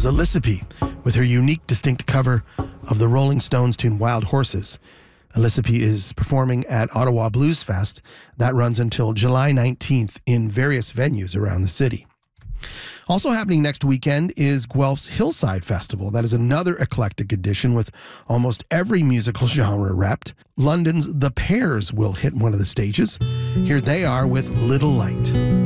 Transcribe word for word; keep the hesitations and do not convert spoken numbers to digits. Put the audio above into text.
was Elisapie with her unique, distinct cover of the Rolling Stones tune Wild Horses. Elisapie is performing at Ottawa Blues Fest. That runs until July nineteenth in various venues around the city. Also happening next weekend is Guelph's Hillside Festival. That is another eclectic edition with almost every musical genre repped. London's The Pears will hit one of the stages. Here they are with Little Light.